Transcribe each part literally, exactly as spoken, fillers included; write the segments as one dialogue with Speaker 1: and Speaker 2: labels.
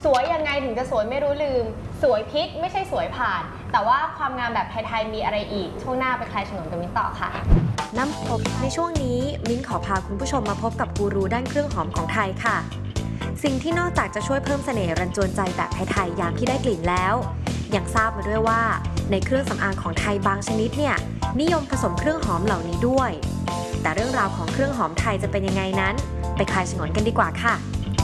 Speaker 1: สวยยังไงถึงจะสวยไม่รู้ลืมสวยพลิกไม่ใช่สวยผ่านแต่ว่าความงามแบบไทยๆมีอะไรอีกช่วงหน้าไปคลายฉงนกันมิ้นต่อค่ะ
Speaker 2: น้ำอบในช่วงนี้มิ้นขอพาคุณผู้ชมมาพบกับกูรูด้านเครื่องหอมของไทยค่ะสิ่งที่นอกจากจะช่วยเพิ่มเสน่ห์รันจวนใจแบบไทยๆยามที่ได้กลิ่นแล้วยังทราบมาด้วยว่าในเครื่องสำอางของไทยบางชนิดเนี่ยนิยมผสมเครื่องหอมเหล่านี้ด้วยแต่เรื่องราวของเครื่องหอมไทยจะเป็นยังไงนั้นไปคลายฉงนกันดีกว่าค่ะ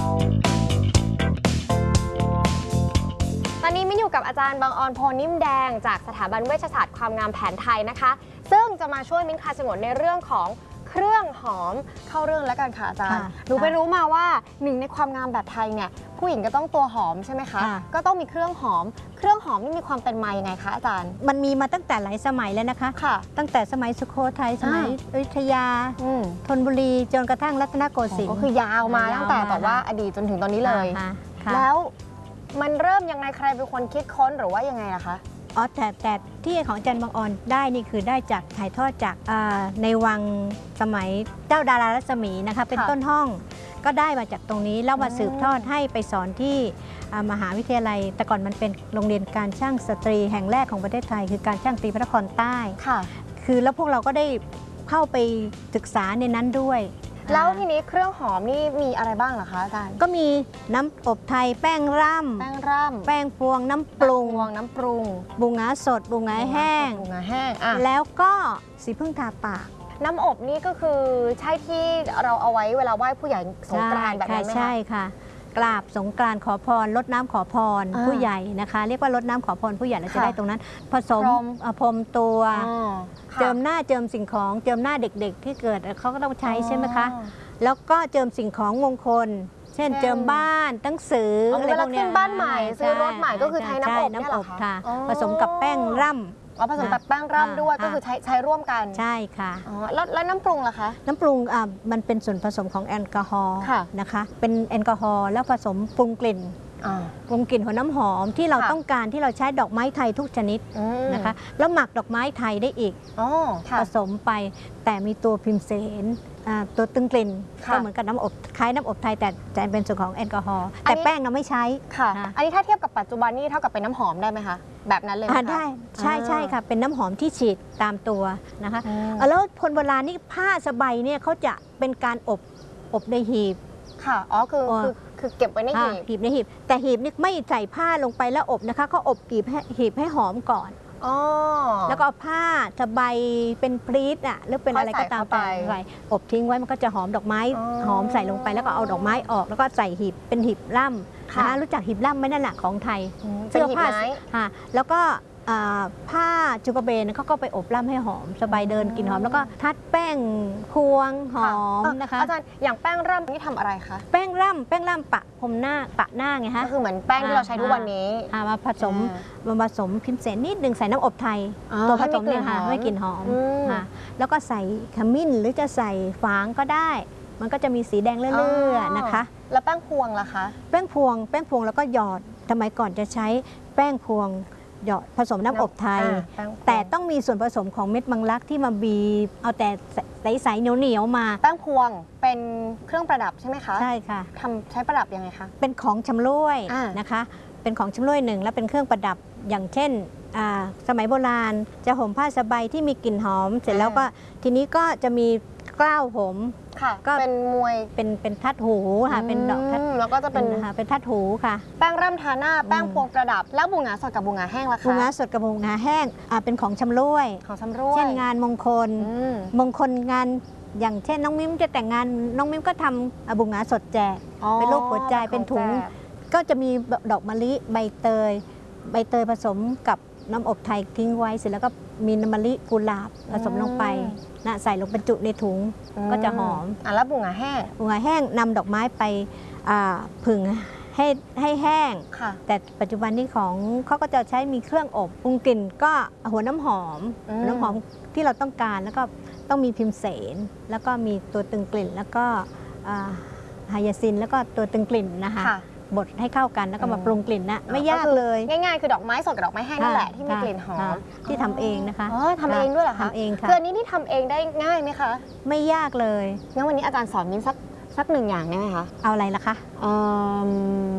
Speaker 1: ตอนนี้มิ้นอยู่กับอาจารย์บังออนโพนิ่มแดงจากสถาบันเวชศาสตร์ความงามแผนไทยนะคะซึ่งจะมาช่วยมิ้นคลายฉงนในเรื่องของเครื่องหอมเข้าเรื่องแล้วกันค่ะอาจารย์หนูไปรู้มาว่าหนึ่งในความงามแบบไทยเนี่ยผู้หญิงก็ต้องตัวหอมใช่ไหมคะก็ต้องมีเครื่องหอมเครื่องหอมนี่มีความเป็นมายังไงคะอาจารย์
Speaker 3: มันมีมาตั้งแต่หลายสมัยแล้วนะคะค่ะตั้งแต่สมัยสุโขทัยสมัยอยุธยาธนบุรีจนกระทั่งรัตนโกสินทร์
Speaker 1: ก็คือยาวมาตั้งแต่แบบว่าอดีตจนถึงตอนนี้เลยแล้วมันเริ่มยังไงใครเป็นคนคิดค้นหรือว่ายังไงล่ะคะ
Speaker 3: อ๋อแต่แต่ที่ของอาจารย์บังออนได้นี่คือได้จากถ่ายทอดจากในวังสมัยเจ้าดารารัศมีนะคะเป็นต้นห้องก็ได้มาจากตรงนี้แล้วมาสืบทอดให้ไปสอนที่มหาวิทยาลัยแต่ก่อนมันเป็นโรงเรียนการช่างสตรีแห่งแรกของประเทศไทยคือการช่างตีพระนครใต้ค่ะคือแล้วพวกเราก็ได้เข้าไปศึกษาในนั้นด้วย
Speaker 1: แล้วทีนี้เครื่องหอมนี่มีอะไรบ้างเหรอคะอาจารย์
Speaker 3: ก็มีน้ำอบไทยแป้งร่ำ
Speaker 1: แป้งร่ำ
Speaker 3: แป้งพวงน้ำปรุง
Speaker 1: น้ำปรุง
Speaker 3: บุงงาสดบุงงาแห้ง
Speaker 1: บุงงาแห้ง
Speaker 3: แล้วก็สีพึ่งทาปาก
Speaker 1: น้ำอบนี่ก็คือใช่ที่เราเอาไว้เวลาไหว้ผู้ใหญ่สงกรานต์แบบนั้นไหมคะ
Speaker 3: ใช่ค่ะกราบสงกรานต์ขอพรลดน้ำขอพรผู้ใหญ่นะคะเรียกว่าลดน้ำขอพรผู้ใหญ่เราจะได้ตรงนั้นผสมพรมตัวเจิมหน้าเจิมสิ่งของเจิมหน้าเด็กๆที่เกิดเขาก็ต้องใช้ใช่ไหมคะแล้วก็เจิมสิ่งของมงคลเช่นเจิมบ้านหนังสือ
Speaker 1: อะไรพวกนี้ขึ้นบ้านใหม่ซื้อรถใหม่ก็คือใช้น้ำอบเนี่ยหรอคะ
Speaker 3: ผสมกับแป้งร่ำ
Speaker 1: อ๋อผสมกับแป้งร่ำด้วยก็คือใช้ใช้ร่วมกัน
Speaker 3: ใช่ค่ะ
Speaker 1: อ๋อแล้วแล้วน้ำปรุงล่ะคะ
Speaker 3: น้ำปรุงอ่ามันเป็นส่วนผสมของแอลกอฮอล์นะคะเป็นแอลกอฮอล์แล้วผสมปรุงกลิ่นปรุงกลิ่นของน้ำหอมที่เราต้องการที่เราใช้ดอกไม้ไทยทุกชนิดนะคะแล้วหมักดอกไม้ไทยได้อีกผสมไปแต่มีตัวพิมเสนตัวตึงกลิ่นก็เหมือนกับน้ำอบคล้ายน้ำอบไทยแต่จะเป็นส่วนของแอลกอฮอล์แต่แป้งเราไม่ใช้
Speaker 1: ค่ะอันนี้ถ้าเทียบกับปัจจุบันนี่เท่ากับเป็นน้ำหอมได้ไหมคะแบบนั้นเลย
Speaker 3: ได้ใช่ใช่ค่ะเป็นน้ำหอมที่ฉีดตามตัวนะคะแล้วคนโบราณนี่ผ้าสบายเนี่ยเขาจะเป็นการอบอบในหีบ
Speaker 1: ค่ะอ๋อคือคือคือเก็บไว้ในหีบ
Speaker 3: หีบในหีบแต่หีบนี่ไม่ใส่ผ้าลงไปแล้วอบนะคะเขาอบหีบให้หีบให้หอมก่อนแล้วก็เอาผ้าสบายเป็นพลีทอ่ะหรือเป็นอะไรก็ตามไปอบทิ้งไว้มันก็จะหอมดอกไม้หอมใส่ลงไปแล้วก็เอาดอกไม้ออกแล้วก็ใส่หีบเป็นหีบล่ำนะคะรู้จักหีบล่ำไหมนั่นแหละของไทย
Speaker 1: เสื้อผ้า
Speaker 3: ค่ะแล้วก็ผ้าจุกเบนเขาก็ไปอบล่ำให้หอมสบายเดินกลิ่นหอมแล้วก็ทัดแป้งพวงหอมนะคะ
Speaker 1: อาจารย์อย่างแป้งร่ำนี่ทำอะไรคะ
Speaker 3: แป้งร่ำแป้งร่ำปะพรมหน้าปะหน้าไงฮะ
Speaker 1: ก็คือเหมือนแป้งที่เราใช้ทุกวันนี้
Speaker 3: มาผสมมาผสมพิมเสนนิดหนึ่งใส่น้ำอบไทยตัวผสมเนี่ยค่ะให้กลิ่นหอมแล้วก็ใส่ขมิ้นหรือจะใส่ฝางก็ได้มันก็จะมีสีแดงเลื่อยๆนะคะ
Speaker 1: แล้วแป้งพวงล่ะคะ
Speaker 3: แป้งพวงแป้งพวงแล้วก็หยอดสมัยก่อนจะใช้แป้งพวงหยอดผสมน้ำอบไทยแต่ต้องมีส่วนผสมของเม็ดมังลักที่มาบีบเอาแต่ใสๆเหนียวๆมา
Speaker 1: แป้งพวงเป็นเครื่องประดับใช่ไหมคะ
Speaker 3: ใช่ค่ะ
Speaker 1: ทำใช้ประดับยังไงคะ
Speaker 3: เป็นของชำร่วยนะคะเป็นของชำร่วยหนึ่งแล้วเป็นเครื่องประดับอย่างเช่นสมัยโบราณจะห่มผ้าสบายที่มีกลิ่นหอมเสร็จแล้วก็ทีนี้ก็จะมีกล้าวผม
Speaker 1: ก็เป็นมวย
Speaker 3: เป็นเป็นทัดหูค่ะเป็นดอกทัด
Speaker 1: แล้วก็จะเป็น
Speaker 3: เป็นทัดหูค่ะ
Speaker 1: แป้งร่ำทาหน้าแป้งพวงประดับแล้วบุงงาสดกับบุงงาแห้งล่ะคะ
Speaker 3: บุงงาสดกับบุงงาแห้งเป็นของชำร่วย
Speaker 1: ของชำร่วย
Speaker 3: เช่นงานมงคลมงคลงานอย่างเช่นน้องมิ้มจะแต่งงานน้องมิ้มก็ทำบุงงาสดแจกเป็นรูปหัวใจเป็นถุงก็จะมีดอกมะลิใบเตยใบเตยผสมกับน้ำอบไทยทิ้งไว้เสร็จแล้วก็มีน้ำมะลิกุหลาบผสมลงไปนะใส่ลงบรรจุในถุงก็จะหอม
Speaker 1: อ่ะแล้วบุงงาแห้ง
Speaker 3: บุงงาแห้งนำดอกไม้ไปผึ่งให้ให้แห้งแต่ปัจจุบันนี้ของเขาก็จะใช้มีเครื่องอบปรุงกลิ่นก็หัวน้ำหอมน้ำหอมที่เราต้องการแล้วก็ต้องมีพิมเสนแล้วก็มีตัวตึงกลิ่นแล้วก็ไฮยาซินแล้วก็ตัวตึงกลิ่นนะคะบดให้เข้ากันแล้วก็มาปรุงกลิ่นนะไม่ยากเลย
Speaker 1: ง่ายๆคือดอกไม้สดกับดอกไม้แห้งนั่นแหละที่มีกลิ่นหอม
Speaker 3: ที่ทำเองนะคะ
Speaker 1: อ๋อทำเองด้วยเหรอคะ
Speaker 3: ทำเองค่ะ
Speaker 1: คืออันนี้ที่ทำเองได้ง่ายไหมคะ
Speaker 3: ไม่ยากเลย
Speaker 1: งั้นวันนี้อาจารย์สอนมิ้นสักสักหนึ่งอย่างได้ไหมคะ
Speaker 3: เอาอะไรล่ะคะ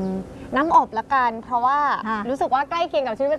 Speaker 1: น้ำอบละกัน เพราะว่า
Speaker 3: ค่ะ
Speaker 1: รู้สึกว่าใกล้เคียงกับชีวิต